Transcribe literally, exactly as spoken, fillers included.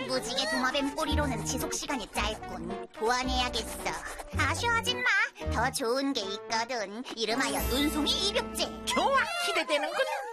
무지개 도마뱀 꼬리로는 지속시간이 짧군. 보완해야겠어. 아쉬워, 아줌마. 더 좋은 게 있거든. 이름하여 눈송이 입욕제. 좋아, 기대되는군.